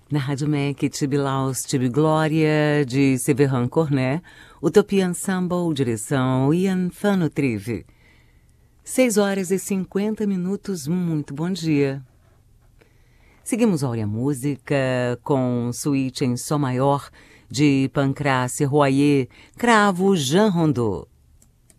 Na Rádio MEC, Tibi Laus, Tibi Glória, de Severran Corné, Utopia Ensemble, direção Ian Fanotrive. 6h50, muito bom dia. Seguimos Áurea Música com suíte em Sol maior, de Pancrace Royer, Cravo Jean Rondeau.